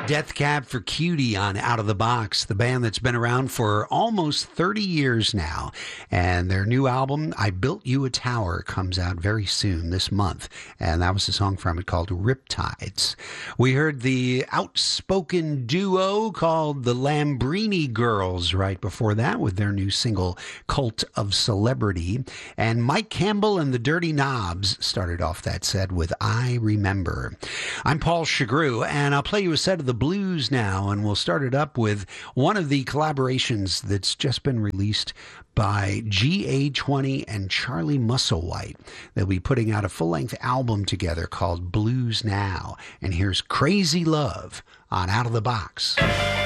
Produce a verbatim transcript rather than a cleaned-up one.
Death Cab for Cutie on Out of the Box, the band that's been around for almost thirty years now. And their new album, I Built You a Tower, comes out very soon this month. And that was a song from it called Riptides. We heard the outspoken duo called the Lambrini Girls right before that with their new single, Cult of Celebrity. And Mike Campbell and the Dirty Knobs started off that set with I Remember. I'm Paul Chagru, and I'll play you a set of the blues now, and we'll start it up with one of the collaborations that's just been released by G A twenty and Charlie Musselwhite. They'll be putting out a full-length album together called Blues Now, and here's Crazy Love on Out of the Box.